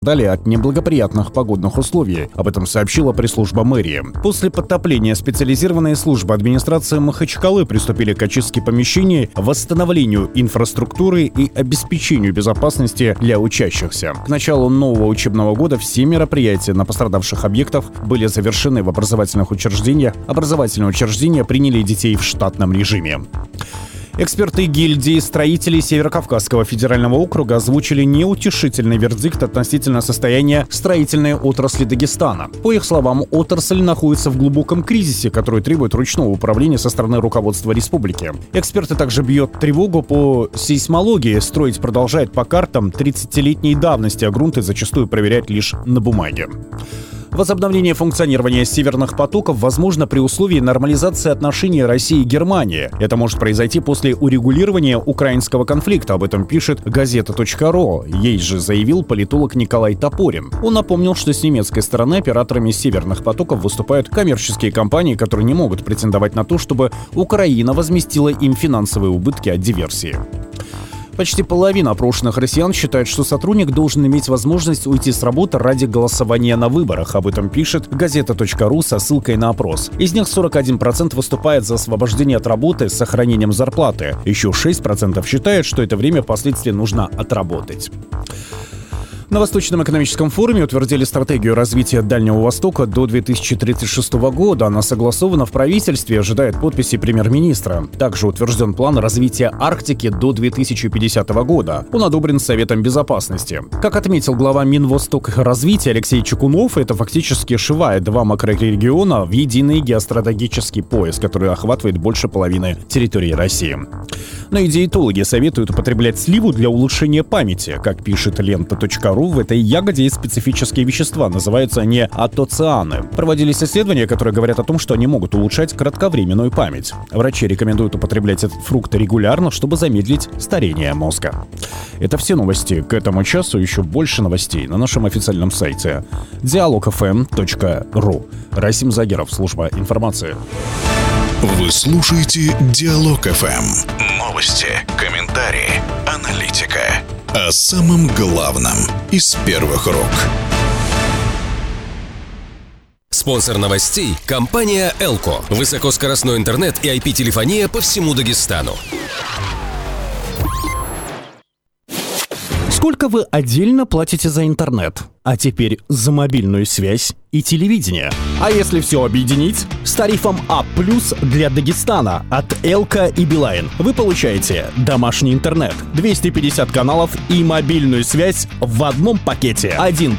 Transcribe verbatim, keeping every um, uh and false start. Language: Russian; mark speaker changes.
Speaker 1: Далее от неблагоприятных погодных условий. Об этом сообщила пресс-служба мэрии. После подтопления специализированные службы администрации Махачкалы приступили к очистке помещений, восстановлению инфраструктуры и обеспечению безопасности для учащихся. К началу нового учебного года все мероприятия на пострадавших объектах были завершены в образовательных учреждениях. Образовательные учреждения приняли детей в штатном режиме. Эксперты гильдии строителей Северокавказского федерального округа озвучили неутешительный вердикт относительно состояния строительной отрасли Дагестана. По их словам, отрасль находится в глубоком кризисе, который требует ручного управления со стороны руководства республики. Эксперты также бьют тревогу по сейсмологии. Строить продолжает по картам тридцатилетней давности, а грунты зачастую проверяют лишь на бумаге. Возобновление функционирования северных потоков возможно при условии нормализации отношений России и Германии. Это может произойти после урегулирования украинского конфликта. Об этом пишет газета точка ру. Ей же заявил политолог Николай Топорин. Он напомнил, что с немецкой стороны операторами северных потоков выступают коммерческие компании, которые не могут претендовать на то, чтобы Украина возместила им финансовые убытки от диверсии. Почти половина опрошенных россиян считает, что сотрудник должен иметь возможность уйти с работы ради голосования на выборах. Об этом пишет газета точка ру со ссылкой на опрос. Из них сорок один процент выступает за освобождение от работы с сохранением зарплаты. Еще шесть процентов считают, что это время впоследствии нужно отработать. На Восточном экономическом форуме утвердили стратегию развития Дальнего Востока до две тысячи тридцать шестого года. Она согласована в правительстве и ожидает подписи премьер-министра. Также утвержден план развития Арктики до две тысячи пятидесятого года. Он одобрен Советом Безопасности. Как отметил глава Минвостокразвития Алексей Чекунов, это фактически сшивает два макрорегиона в единый геостратегический пояс, который охватывает больше половины территории России. Но и диетологи советуют употреблять сливу для улучшения памяти. Как пишет лента точка ру, в этой ягоде есть специфические вещества, называются они атоцианы. Проводились исследования, которые говорят о том, что они могут улучшать кратковременную память. Врачи рекомендуют употреблять этот фрукт регулярно, чтобы замедлить старение мозга. Это все новости к этому часу. Еще больше новостей на нашем официальном сайте диалог эф эм точка ру. Расим Загеров, служба информации.
Speaker 2: Вы слушаете Диалог эф эм. Новости, комментарии, аналитика. О самом главном из первых рук.
Speaker 3: Спонсор новостей – компания «Элко». Высокоскоростной интернет и ай пи-телефония по всему Дагестану.
Speaker 1: Сколько вы отдельно платите за интернет? А теперь за мобильную связь и телевидение. А если все объединить? С тарифом А плюс для Дагестана от Элко и Билайн вы получаете домашний интернет, двести пятьдесят каналов и мобильную связь в одном пакете. Один